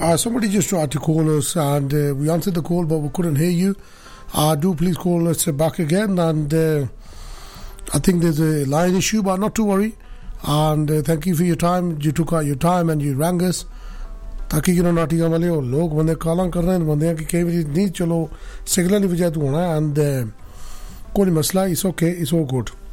Somebody just tried to call us and we answered the call but we couldn't hear you. Do please call us back again, and I think there's a line issue, but not to worry. And thank you for your time. You took out your time and you rang us. ताकि you know नाटियां वाले और लोग बंदे कालां कर रहे हैं बंदे की कई बार नहीं चलो सिग्नल की वजह तो होना है, and कोई मसला, it's okay, it's all good.